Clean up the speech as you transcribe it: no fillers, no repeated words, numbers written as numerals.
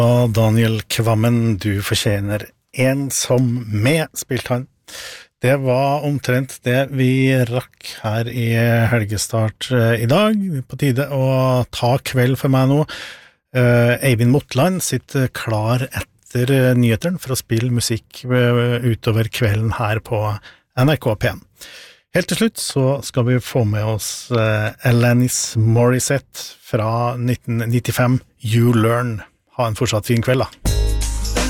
Og Daniel Kvammen, du fortjener en som med, spilte han. Det var omtrent det vi rakk her i helgestart i dag. På tide å ta kveld for meg nå. Eivind Motland sitter klar etter nyheteren for å spille musikk utover kvelden her på NRK P1. Helt til slutt så skal vi få med oss Alanis Morissette fra 1995, You Learn. Ha en fortsatt fin kveld da.